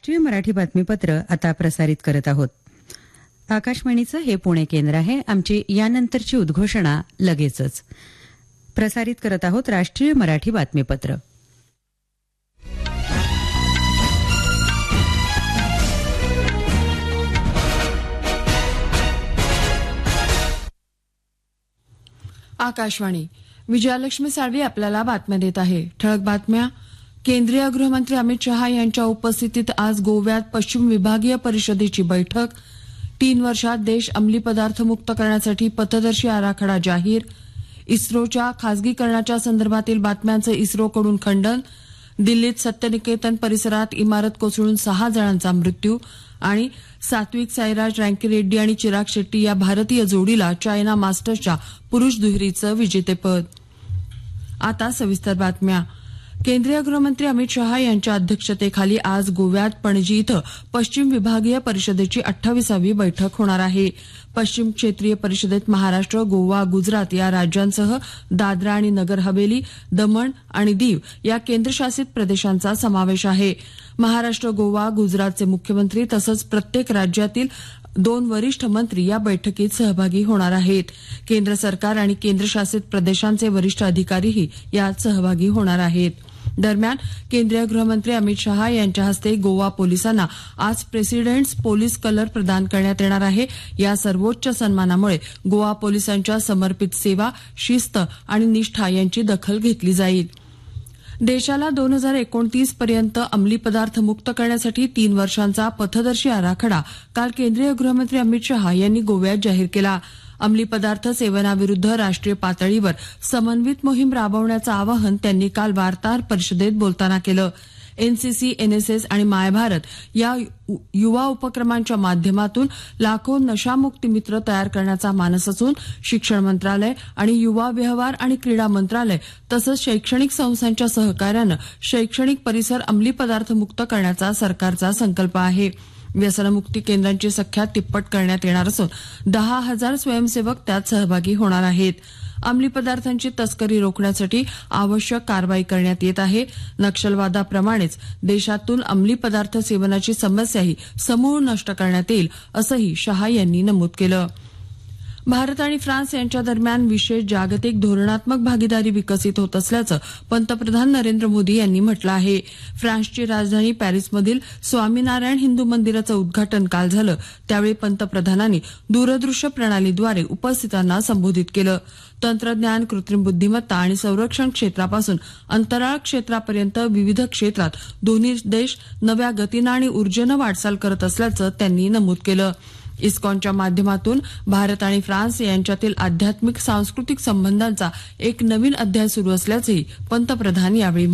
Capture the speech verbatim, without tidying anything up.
राष्ट्रीय मराठी बातमीपत्र आता प्रसारित करत आहोत. आकाशवाणीचं हे पुणे केंद्र आहे. आमची यानंतरची उद्घोषणा लगेचच. प्रसारित करत आहोत राष्ट्रीय मराठी बातमीपत्र. आकाशवाणी. विजयालक्ष्मी साळवी आपल्याला बातम्या देत आहे. ठळक बातम्या. केंद्रीय गृहमंत्री अमित शहा यांच्या उपस्थितीत आज गोव्यात पश्चिम विभागीय परिषदेची बैठक. तीन वर्षात देश अंमली पदार्थ मुक्त करण्यासाठी पथदर्शी आराखडा जाहीर. इस्रोच्या खासगीकरणाच्या संदर्भातील बातम्यांचं इस्रोकडून खंडन. दिल्लीत सत्यनिकेतन परिसरात इमारत कोसळून सहा जणांचा मृत्यू. आणि सात्विक साईराज रँकीरेड्डी आणि चिराग शेट्टी या भारतीय जोडीला चायना मास्टर्सच्या पुरुष दुहेरीचं विजेतेपद. आता सविस्तर बातम्या. केंद्रीय गृहमंत्री अमित शहा यांच्या अध्यक्षतेखाली आज गोव्यात पणजी इथं पश्चिम विभागीय परिषदेची अठ्ठावीसावी बैठक होणार आहे. पश्चिम क्षेत्रीय परिषदेत महाराष्ट्र, गोवा, गुजरात या राज्यांसह दादरा आणि नगर हवेली, दमण आणि दीव या केंद्रशासित प्रदेशांचा समावेश आहे. महाराष्ट्र, गोवा, गुजरातचे मुख्यमंत्री तसंच प्रत्येक राज्यातील दोन वरिष्ठ मंत्री या बैठकीत सहभागी होणार आहेत. केंद्र सरकार आणि केंद्रशासित प्रदेशांचे वरिष्ठ अधिकारीही यात सहभागी होणार आहेत. दरम्यान केंद्रीय गृहमंत्री अमित शहा यांच्या हस्ते गोवा पोलिसांना आज प्रेसिडेंट्स पोलीस कलर प्रदान करण्यात येणार आहे. या सर्वोच्च सन्मानामुळे गोवा पोलिसांच्या समर्पित सेवा, शिस्त आणि निष्ठा यांची दखल घेतली जाईल. देशाला दोन हजार एकोणतीस पर्यंत अंमली पदार्थ मुक्त करण्यासाठी तीन वर्षांचा पथदर्शी आराखडा काल केंद्रीय गृहमंत्री अमित शहा यांनी गोव्यात जाहीर केला. अंमली पदार्थ सेवनाविरुद्ध राष्ट्रीय पातळीवर समन्वित मोहीम राबवण्याचं आवाहन त्यांनी काल वार्ताहर परिषदेत बोलताना केलं. एनसीसी, एनएसएस आणि माय भारत या युवा उपक्रमांच्या माध्यमातून लाखो नशामुक्ती मित्र तयार करण्याचा मानस असून शिक्षण मंत्रालय आणि युवा व्यवहार आणि क्रीडा मंत्रालय तसंच शैक्षणिक संस्थांच्या सहकार्यानं शैक्षणिक परिसर अंमली पदार्थ मुक्त करण्याचा सरकारचा संकल्प आहे. व्यसनमुक्ती केंद्रांची संख्या तिप्पट करण्यात येणार असून दहा हजार स्वयंसेवक त्यात सहभागी होणार आहेत. अंमली पदार्थांची तस्करी रोखण्यासाठी आवश्यक कारवाई करण्यात येत आहे. नक्षलवादाप्रमाणेच देशातून अंमली पदार्थ सेवनाची समस्याही समूळ नष्ट करण्यात येईल असंही शहा यांनी नमूद केलं. भारत आणि फ्रान्स यांच्या दरम्यान विशेष जागतिक धोरणात्मक भागीदारी विकसित होत असल्याचं पंतप्रधान नरेंद्र मोदी यांनी म्हटलं आहे. फ्रान्सची राजधानी पॅरिसमधील स्वामीनारायण हिंदू मंदिराचं उद्घाटन काल झालं. त्यावेळी पंतप्रधानांनी दूरदृश्य प्रणालीद्वारे उपस्थितांना संबोधित केलं. तंत्रज्ञान, कृत्रिम बुद्धिमत्ता आणि संरक्षण क्षेत्रापासून अंतराळ क्षेत्रापर्यंत विविध क्षेत्रात दोन्ही देश नव्या गतीनं आणि ऊर्जेनं वाटचाल करत असल्याचं त्यांनी नमूद केलं. इस्कॉनच्या माध्यमातून भारत आणि फ्रान्स यांच्यातील आध्यात्मिक सांस्कृतिक संबंधांचा एक नवीन अध्याय सुरू असल्याचंही पंतप्रधान यावेळी